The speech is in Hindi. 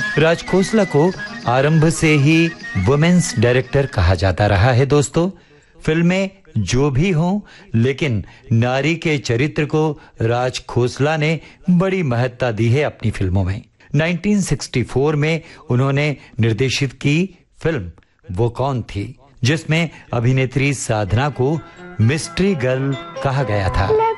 राज खोसला को आरंभ से ही वुमेन्स डायरेक्टर कहा जाता रहा है दोस्तों। फिल्में जो भी हों, लेकिन नारी के चरित्र को राज खोसला ने बड़ी महत्ता दी है अपनी फिल्मों में। 1964 में उन्होंने निर्देशित की फिल्म वो कौन थी, जिसमें अभिनेत्री साधना को मिस्ट्री गर्ल कहा गया था।